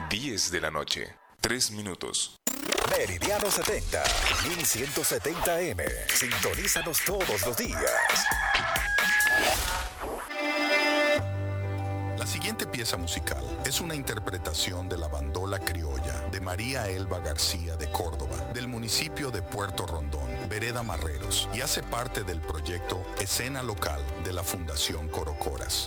10 de la noche, 3 minutos. Meridiano 70, 1170M. Sintonízanos todos los días. La siguiente pieza musical es una interpretación de la bandola criolla de María Elba García de Córdoba, del municipio de Puerto Rondón, Vereda Marreros, y hace parte del proyecto Escena Local de la Fundación Corocoras.